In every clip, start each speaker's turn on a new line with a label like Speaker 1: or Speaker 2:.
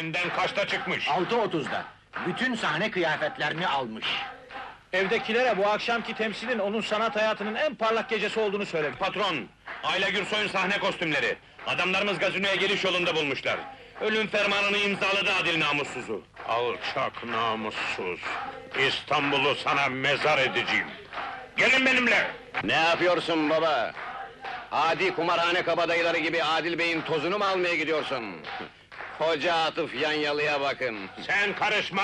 Speaker 1: Elinden kaçta çıkmış?
Speaker 2: 6.30'da. Bütün sahne kıyafetlerini almış.
Speaker 3: Evdekilere bu akşamki temsilin onun sanat hayatının en parlak gecesi olduğunu söyledi.
Speaker 1: Patron, Ayla Gürsoy'un sahne kostümleri. Adamlarımız gazinoya geliş yolunda bulmuşlar. Ölüm fermanını imzaladı adil namussuzu. Alçak namussuz! İstanbul'u sana mezar edeceğim! Gelin benimle!
Speaker 4: Ne yapıyorsun baba? Adi kumarhane kabadayıları gibi Adil Bey'in tozunu mu almaya gidiyorsun? Koca Atıf Yanyalı'ya bakın!
Speaker 1: Sen karışma!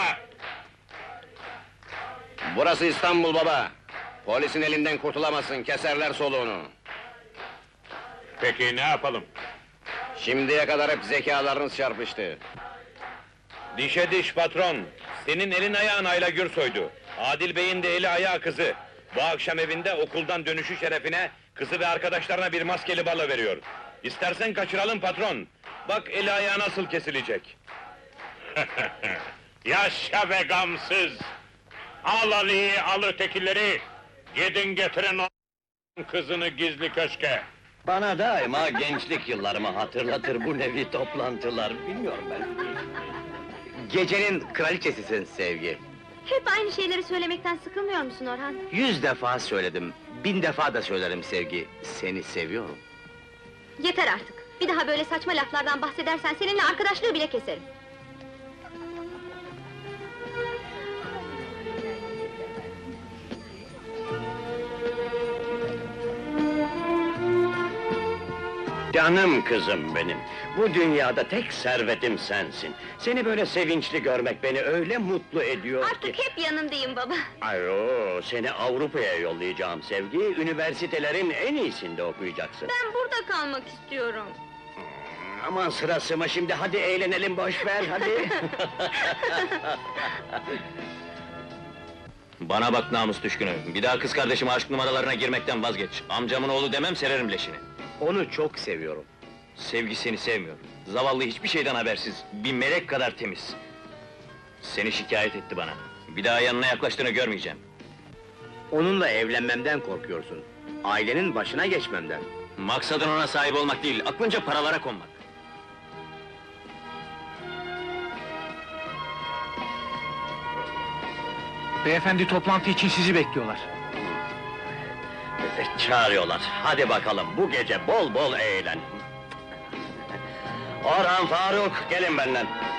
Speaker 4: Burası İstanbul baba! Polisin elinden kurtulamazsın, keserler soluğunu!
Speaker 1: Peki ne yapalım?
Speaker 4: Şimdiye kadar hep zekalarınız çarpıştı.
Speaker 1: Dişe diş patron! Senin elin ayağın Ayla Gürsoy'du. Adil Bey'in de eli ayağı kızı. Bu akşam evinde okuldan dönüşü şerefine... ...kızı ve arkadaşlarına bir maskeli balo veriyor. İstersen kaçıralım patron! Bak eli ayağı nasıl kesilecek! Yaşa be gamsız! Al Ali'yi, al ötekileri! Gidin getirin o kızını gizli köşke!
Speaker 4: Bana daima gençlik yıllarımı hatırlatır bu nevi toplantılar, bilmiyorum ben. Gecenin kraliçesisin Sevgi.
Speaker 5: Hep aynı şeyleri söylemekten sıkılmıyor musun Orhan?
Speaker 4: 100 defa söyledim, 1000 defa da söylerim Sevgi. Seni seviyorum.
Speaker 5: Yeter artık! Bir daha böyle saçma laflardan bahsedersen seninle arkadaşlığı bile keserim.
Speaker 4: Canım kızım benim, bu dünyada tek servetim sensin. Seni böyle sevinçli görmek beni öyle mutlu ediyor ki...
Speaker 5: Artık hep yanındayım baba!
Speaker 4: Ayo, seni Avrupa'ya yollayacağım Sevgi, üniversitelerin en iyisinde okuyacaksın.
Speaker 5: Ben burada kalmak istiyorum!
Speaker 4: Aman sırası mı şimdi, hadi eğlenelim, boş ver, hadi!
Speaker 3: Bana bak namus düşkünü, bir daha kız kardeşime aşk numaralarına girmekten vazgeç. Amcamın oğlu demem, sererim leşini.
Speaker 4: Onu çok seviyorum.
Speaker 3: Sevgi seni sevmiyor. Zavallı hiçbir şeyden habersiz, bir melek kadar temiz. Seni şikayet etti bana. Bir daha yanına yaklaştığını görmeyeceğim.
Speaker 4: Onunla evlenmemden korkuyorsun. Ailenin başına geçmemden.
Speaker 3: Maksadın ona sahip olmak değil, aklınca paralara konmak.
Speaker 2: Beyefendi toplantı için sizi bekliyorlar.
Speaker 4: Çağırıyorlar, hadi bakalım, bu gece bol bol eğlen. Orhan, Faruk, gelin benden.